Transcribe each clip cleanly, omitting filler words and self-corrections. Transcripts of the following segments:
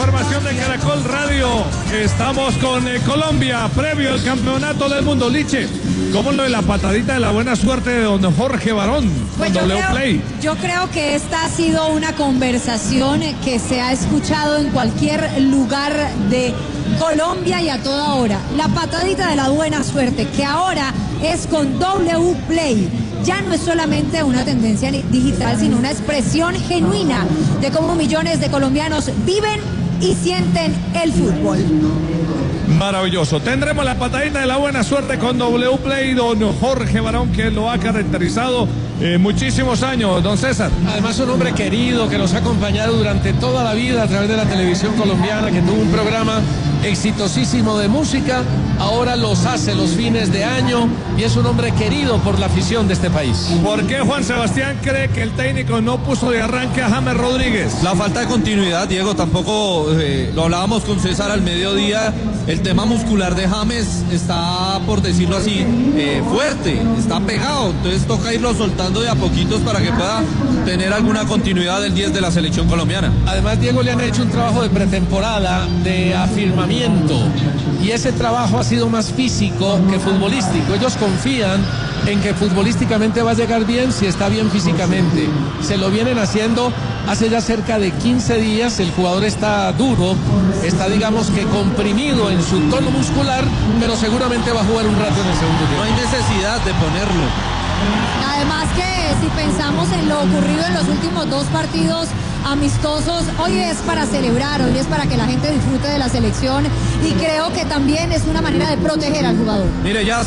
información de Caracol Radio. Estamos con Colombia, previo al campeonato del mundo. Liche, ¿cómo lo de la patadita de la buena suerte de don Jorge Barón pues con W Play? Yo creo que esta ha sido una conversación que se ha escuchado en cualquier lugar de Colombia y a toda hora. La patadita de la buena suerte, que ahora es con W Play. Ya no es solamente una tendencia digital, sino una expresión genuina de cómo millones de colombianos viven y sienten el fútbol. Maravilloso. Tendremos la patadita de la buena suerte con W Play, don Jorge Barón, que lo ha caracterizado muchísimos años, don César. Además, un hombre querido que nos ha acompañado durante toda la vida a través de la televisión colombiana, que tuvo un programa exitosísimo de música, ahora los hace los fines de año y es un hombre querido por la afición de este país. ¿Por qué Juan Sebastián cree que el técnico no puso de arranque a James Rodríguez? La falta de continuidad, Diego, tampoco lo hablábamos con César al mediodía. El tema muscular de James está, por decirlo así, fuerte, está pegado, entonces toca irlo soltando de a poquitos para que pueda tener alguna continuidad del 10 de la selección colombiana. Además, Diego, le han hecho un trabajo de pretemporada, de afirmamiento, y ese trabajo ha sido más físico que futbolístico. Ellos confían en que futbolísticamente va a llegar bien si está bien físicamente. Se lo vienen haciendo hace ya cerca de 15 días. El jugador está duro, está, digamos, que comprimido en su tono muscular, pero seguramente va a jugar un rato en el segundo tiempo. No hay necesidad de ponerlo. Además que si pensamos en lo ocurrido en los últimos dos partidos amistosos, hoy es para celebrar, hoy es para que la gente disfrute de la selección y creo que también es una manera de proteger al jugador. Mire, ya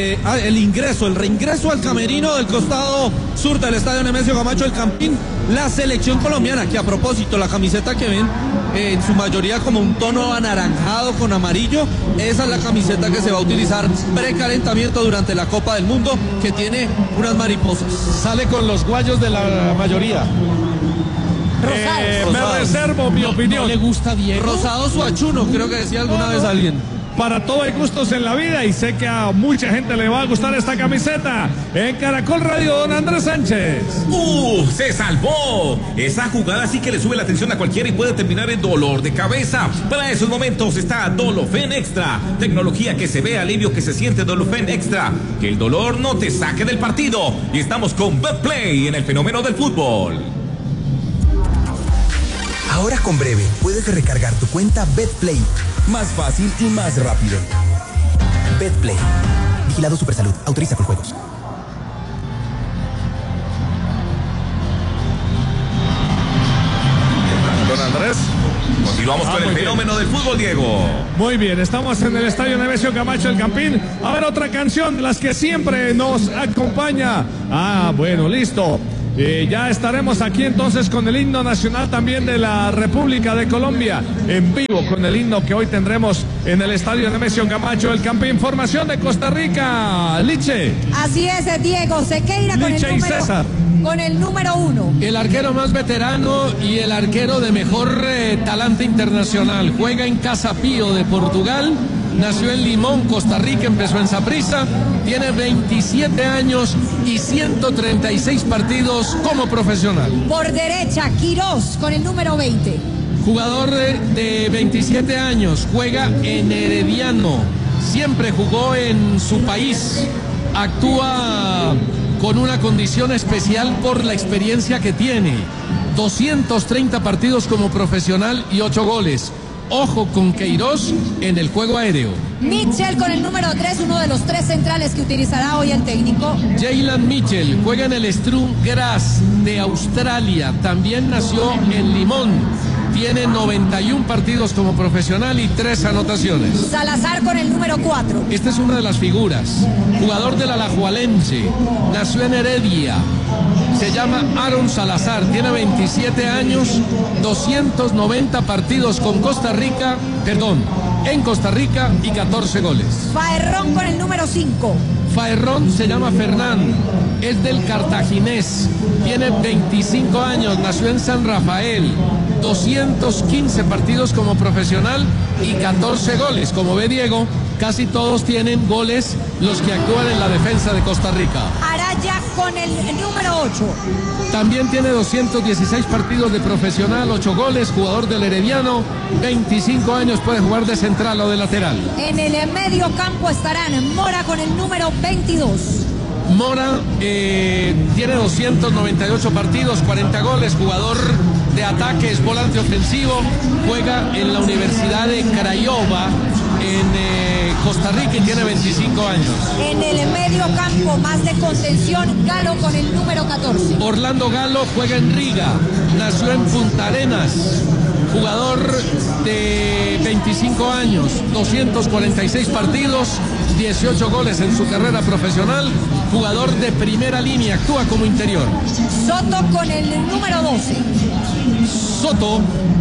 el reingreso al camerino del costado sur del estadio Nemesio Camacho del Campín, la selección colombiana, que a propósito la camiseta que ven en su mayoría como un tono anaranjado con amarillo, esa es la camiseta que se va a utilizar precalentamiento durante la Copa del Mundo, que tiene unas mariposas. Sale con los guayos de la mayoría. Me reservo mi opinión. ¿No le gusta Diego? Rosados o achuno, creo que decía alguna vez alguien. Para todo hay gustos en la vida y sé que a mucha gente le va a gustar esta camiseta. En Caracol Radio, don Andrés Sánchez. ¡Se salvó! Esa jugada sí que le sube la tensión a cualquiera y puede terminar en dolor de cabeza. Para esos momentos está Dolofen Extra. Tecnología que se ve, alivio que se siente. Dolofen Extra. Que el dolor no te saque del partido. Y estamos con BetPlay en el fenómeno del fútbol. Ahora con Breve puedes recargar tu cuenta BetPlay. Más fácil y más rápido. BetPlay. Vigilado Supersalud. Autoriza con juegos. Don Andrés. Continuamos con el fenómeno del fútbol, Diego. Muy bien, estamos en el estadio Nemesio Camacho del Campín. A ver, otra canción de las que siempre nos acompaña. Bueno, listo. Ya estaremos aquí entonces con el himno nacional también de la República de Colombia, en vivo con el himno que hoy tendremos en el estadio Nemesio Camacho del Campín. Formación de Costa Rica, Liche. Así es, Diego Sequeira con el número 1. El arquero más veterano y el arquero de mejor talante internacional. Juega en Casa Pío de Portugal. Nació en Limón, Costa Rica, empezó en Saprissa, tiene 27 años y 136 partidos como profesional. Por derecha, Quirós con el número 20. Jugador de 27 años, juega en Herediano, siempre jugó en su país, actúa con una condición especial por la experiencia que tiene. 230 partidos como profesional y 8 goles. Ojo con Queiroz en el juego aéreo. Mitchell con el número 3, uno de los 3 centrales que utilizará hoy el técnico. Jaylan Mitchell juega en el Sturm Graz de Australia. También nació en Limón. Tiene 91 partidos como profesional y 3 anotaciones. Salazar con el número 4. Esta es una de las figuras. Jugador del Alajuelense. Nació en Heredia. Se llama Aaron Salazar. Tiene 27 años, 290 partidos con en Costa Rica y 14 goles. Faerrón con el número 5. Faerrón se llama Fernán, es del Cartaginés, tiene 25 años, nació en San Rafael, 215 partidos como profesional y 14 goles. Como ve Diego, casi todos tienen goles los que actúan en la defensa de Costa Rica. Araya con el número 8. También tiene 216 partidos de profesional, 8 goles, jugador del Herediano, 25 años, puede jugar de central o de lateral. En el medio campo estarán Mora con el número 22. Mora tiene 298 partidos, 40 goles, jugador de ataque, es volante ofensivo, juega en la Universidad de Craiova en Costa Rica y tiene 25 años. En el medio campo, más de contención, Galo con el número 14. Orlando Galo juega en Riga, nació en Punta Arenas, jugador de 25 años, 246 partidos, 18 goles en su carrera profesional, jugador de primera línea, actúa como interior. Soto con el número 12. Soto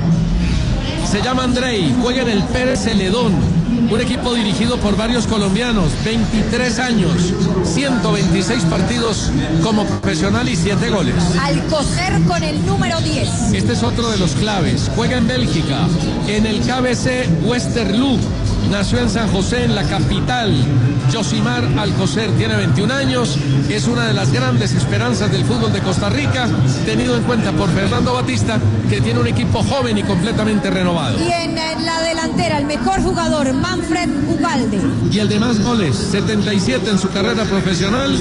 se llama Andrei, juega en el Pérez Celedón, un equipo dirigido por varios colombianos, 23 años, 126 partidos como profesional y 7 goles. Alcocer con el número 10. Este es otro de los claves, juega en Bélgica, en el KBC Westerlo, nació en San José, en la capital. Josimar Alcocer tiene 21 años, es una de las grandes esperanzas del fútbol de Costa Rica, tenido en cuenta por Fernando Batista, que tiene un equipo joven y completamente renovado. Y en la delantera, el mejor jugador, Manfred Ugalde. Y el de más goles, 77 en su carrera profesional,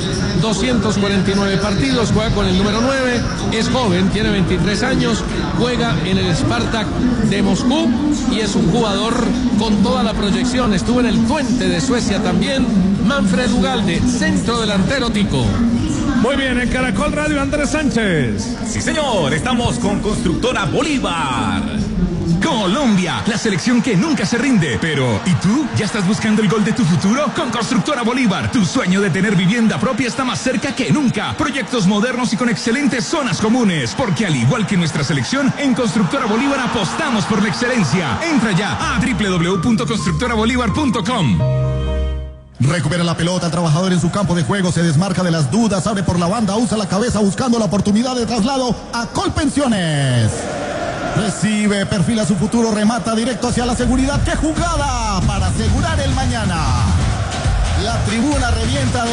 249 partidos, juega con el número 9, es joven, tiene 23 años, juega en el Spartak de Moscú y es un jugador con toda la proyección, estuvo en el Twente de Suecia también. Manfred Ugalde, centro delantero tico. Muy bien, en Caracol Radio, Andrés Sánchez. Sí, señor, estamos con Constructora Bolívar. Colombia, la selección que nunca se rinde. Pero, ¿y tú? ¿Ya estás buscando el gol de tu futuro? Con Constructora Bolívar, tu sueño de tener vivienda propia está más cerca que nunca. Proyectos modernos y con excelentes zonas comunes. Porque al igual que nuestra selección, en Constructora Bolívar apostamos por la excelencia. Entra ya a www.constructorabolívar.com. Recupera la pelota, el trabajador en su campo de juego se desmarca de las dudas, abre por la banda, usa la cabeza buscando la oportunidad de traslado a Colpensiones. Recibe, perfila su futuro, remata directo hacia la seguridad. ¡Qué jugada para asegurar el mañana! La tribuna revienta de